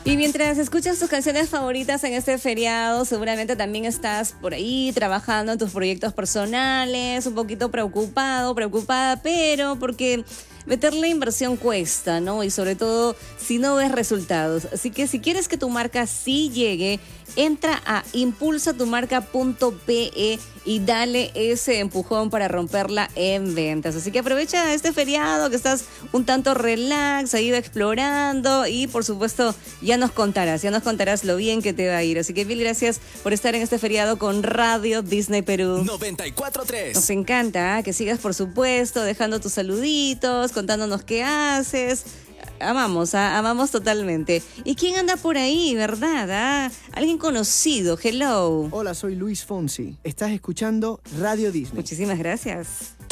Y mientras escuchas tus canciones favoritas en este feriado, seguramente también estás por ahí trabajando en tus proyectos personales, un poquito preocupada, pero porque meterle inversión cuesta, ¿no? Y sobre todo si no ves resultados. Así que si quieres que tu marca sí llegue, entra a impulsatumarca.pe y dale ese empujón para romperla en ventas. Así que aprovecha este feriado que estás un tanto relax, ahí explorando y por supuesto ya nos contarás lo bien que te va a ir. Así que mil gracias por estar en este feriado con Radio Disney Perú 94.3. Nos encanta que sigas, por supuesto, dejando tus saluditos, contándonos qué haces. Amamos totalmente. ¿Y quién anda por ahí, verdad? Alguien conocido. Hello. Hola, soy Luis Fonsi. Estás escuchando Radio Disney. Muchísimas gracias.